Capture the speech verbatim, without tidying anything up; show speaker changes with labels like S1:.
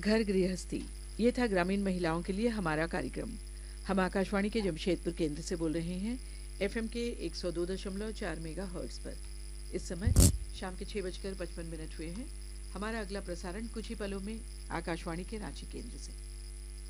S1: घर गृहस्थी, ये था ग्रामीण महिलाओं के लिए हमारा कार्यक्रम। हम आकाशवाणी के जमशेदपुर केंद्र से बोल रहे हैं, एफएम के एक सौ दो दशमलव चार मेगा हर्ट्ज पर। इस समय शाम के छह बजकर पचपन मिनट हुए हैं। हमारा अगला प्रसारण कुछ ही पलों में आकाशवाणी के रांची केंद्र से।